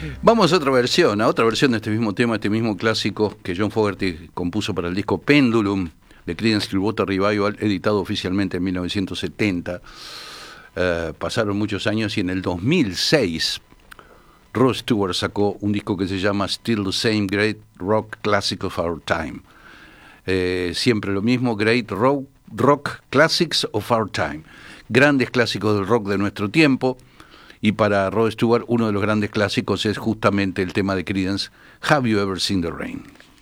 Vamos a otra versión de este mismo tema, este mismo clásico que John Fogerty compuso para el disco Pendulum de Creedence Clearwater Revival, editado oficialmente en 1970. Pasaron muchos años y en el 2006 Rod Stewart sacó un disco que se llama Still the Same Great Rock Classic of Our Time. Siempre lo mismo, Great Rock Classics of Our Time. Grandes clásicos del rock de nuestro tiempo. Y para Rod Stewart uno de los grandes clásicos es justamente el tema de Creedence, Have You Ever Seen the Rain?